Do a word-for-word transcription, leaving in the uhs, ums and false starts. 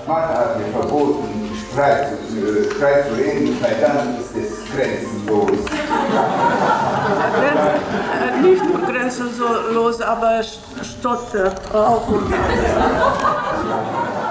Man hat mir verboten, Streit zu, Streit zu reden, weil dann ist es grenzenlos. Äh, nicht nur grenzenlos, aber stottert auch.